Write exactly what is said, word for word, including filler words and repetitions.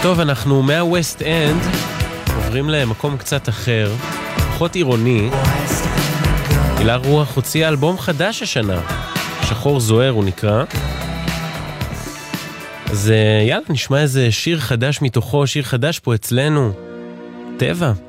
טוב, אנחנו מהווסט אנד עוברים למקום קצת אחר, פחות עירוני. הילה רוח הוציאה אלבום חדש השנה, שחור זוהר הוא נקרא. אז יאללה, נשמע איזה שיר חדש מתוכו, שיר חדש פה אצלנו, טבע.